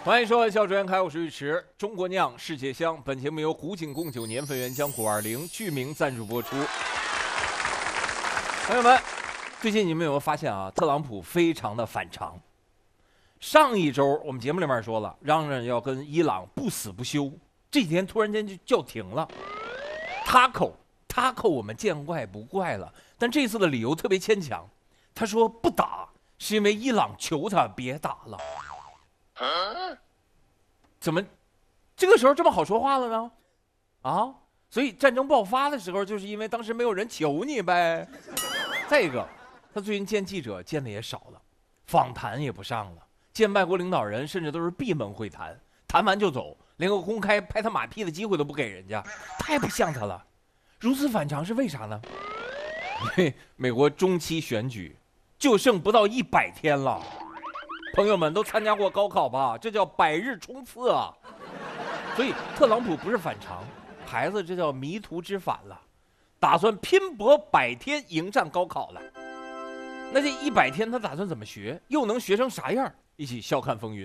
欢迎收看《笑逐颜开》，我是尉迟。中国酿，世界香。本节目由古井贡酒年份原浆920剧名赞助播出。朋友们，最近你们有没有发现啊？特朗普非常的反常。上一周我们节目里面说了，嚷嚷要跟伊朗不死不休，这几天突然间就叫停了。他口我们见怪不怪了，但这次的理由特别牵强。他说不打是因为伊朗求他别打了。怎么这个时候这么好说话了呢？啊，所以战争爆发的时候，就是因为当时没有人求你呗。再一个，他最近见记者见的也少了，访谈也不上了，见外国领导人甚至都是闭门会谈，谈完就走，连个公开拍他马屁的机会都不给人家，太不像他了。如此反常是为啥呢？因为美国中期选举就剩不到100天了。朋友们都参加过高考吧？这叫百日冲刺啊！所以特朗普不是反常，孩子这叫迷途知返了，打算拼搏100天迎战高考了。那这100天他打算怎么学？又能学成啥样？一起笑看风云。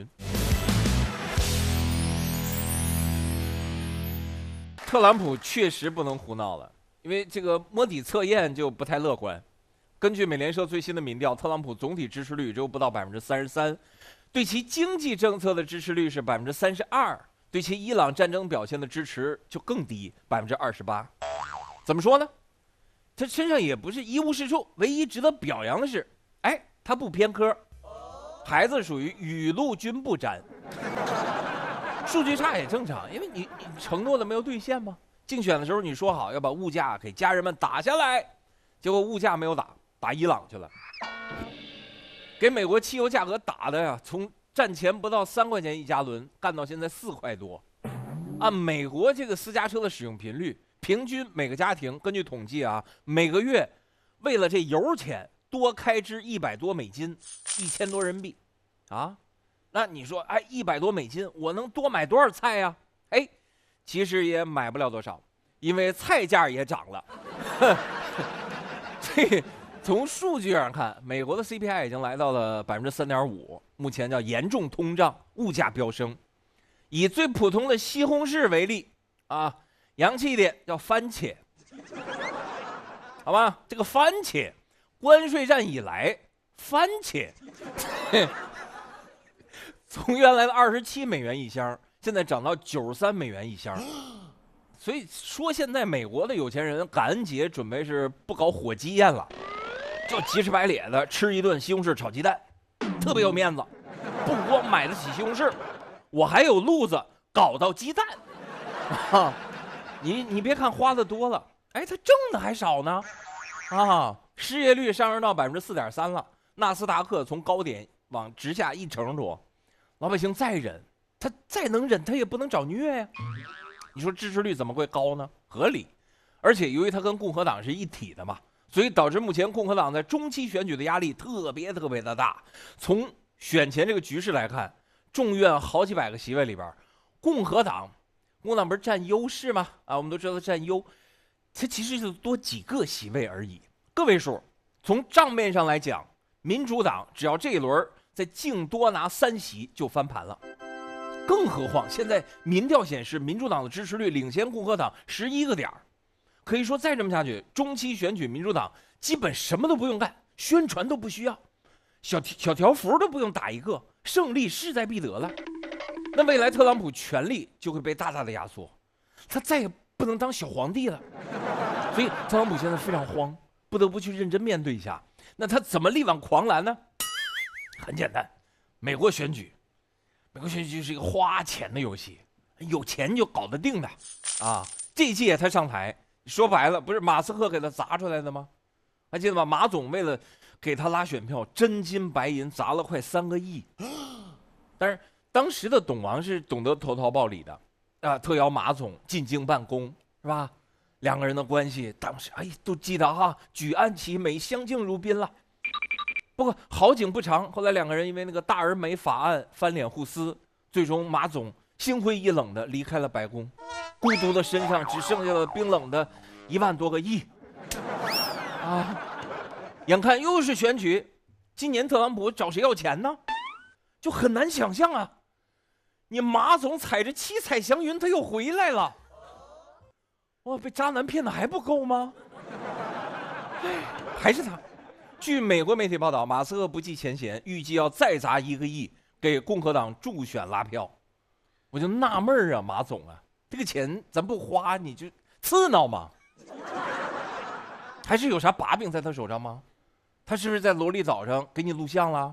特朗普确实不能胡闹了，因为这个摸底测验就不太乐观。根据美联社最新的民调，特朗普总体支持率只有不到33%，对其经济政策的支持率是32%，对其伊朗战争表现的支持就更低28%。怎么说呢？他身上也不是一无是处，唯一值得表扬的是，他不偏科，孩子属于雨露均不沾。数据差也正常，因为你承诺的没有兑现吗？竞选的时候你说好要把物价给家人们打下来，结果物价没有打伊朗去了，给美国汽油价格打的呀，从战前不到3块钱1加仑，干到现在4块多。按美国这个私家车的使用频率，平均每个家庭根据统计啊，每个月为了这油钱多开支100多美金，1000多人民币啊。那你说，100多美金，我能多买多少菜呀？其实也买不了多少，因为菜价也涨了。这从数据上看，美国的 CPI 已经来到了3.5%，目前叫严重通胀，物价飙升。以最普通的西红柿为例啊，洋气一点叫番茄，好吧？这个番茄，关税战以来，番茄从原来的27美元一箱，现在涨到93美元一箱。所以说，现在美国的有钱人感恩节准备是不搞火鸡宴了，就急赤白咧的吃一顿西红柿炒鸡蛋，特别有面子。不光买得起西红柿，我还有路子搞到鸡蛋。你别看花的多了，他挣的还少呢。失业率上升到4.3%了，纳斯达克从高点往直下1成多，老百姓再忍，他再能忍，他也不能找虐呀。你说支持率怎么会高呢？合理。而且由于他跟共和党是一体的嘛，所以导致目前共和党在中期选举的压力特别的大。从选前这个局势来看，众院好几百个席位里边，共和党不是占优势吗？我们都知道占优，它其实就多几个席位而已，个位数。从账面上来讲，民主党只要这一轮再净多拿3席就翻盘了。更何况现在民调显示，民主党的支持率领先共和党11个点，可以说再这么下去，中期选举民主党基本什么都不用干，宣传都不需要，小条幅都不用打一个，胜利势在必得了。那未来特朗普权力就会被大大的压缩，他再也不能当小皇帝了。所以特朗普现在非常慌，不得不去认真面对一下。那他怎么力挽狂澜呢？很简单，美国选举就是一个花钱的游戏，有钱就搞得定的啊。这一届他上台，说白了不是马斯克给他砸出来的吗？还记得吗？马总为了给他拉选票，真金白银砸了快3个亿。但是当时的董王是懂得投桃报李的啊，特邀马总进京办公，是吧？两个人的关系当时都记得举案齐眉，相敬如宾了。不过好景不长，后来两个人因为那个大而美法案翻脸互撕，最终马总心灰意冷的离开了白宫，孤独的身上只剩下了冰冷的1万多个亿。眼看又是选举，今年特朗普找谁要钱呢？就很难想象啊。 你马总踩着七彩祥云，他又回来了。哇，被渣男骗的还不够吗？哎，还是他。据美国媒体报道，马斯克不计前嫌，预计要再砸1个亿给共和党助选拉票。我就纳闷啊，马总啊，这个钱咱不花，你就刺挠吗？还是有啥把柄在他手上吗？他是不是在萝莉岛上给你录像了？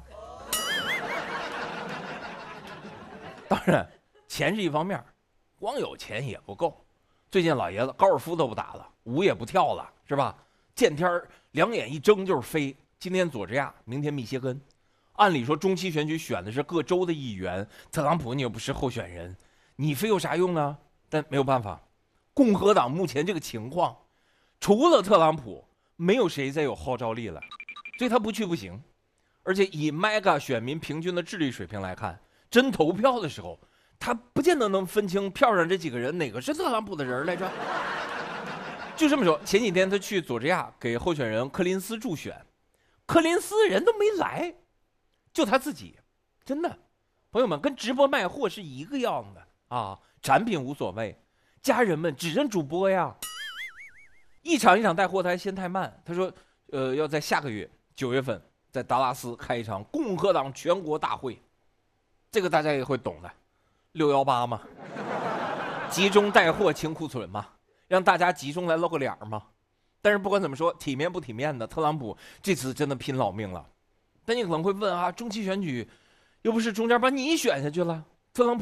当然，钱是一方面，光有钱也不够。最近老爷子高尔夫都不打了，舞也不跳了，是吧？见天2眼一睁就是飞。今天佐治亚，明天密歇根。按理说中期选举选的是各州的议员，特朗普你又不是候选人，你飞有啥用呢？但没有办法，共和党目前这个情况，除了特朗普，没有谁再有号召力了，所以他不去不行。而且以 MAGA 选民平均的智力水平来看，真投票的时候，他不见得能分清票上这几个人哪个是特朗普的人来着。就这么说，前几天他去佐治亚给候选人柯林斯助选，柯林斯人都没来，就他自己，真的，朋友们跟直播卖货是一个样的啊，产品无所谓，家人们只认主播呀。一场一场带货他还嫌太慢，他说，要在下个月9月份在达拉斯开一场共和党全国大会，这个大家也会懂的，618嘛，集中带货清库存嘛，让大家集中来露个脸嘛。但是不管怎么说，体面不体面的，特朗普这次真的拼老命了。但你可能会问啊，中期选举又不是中间把你选下去了，特朗普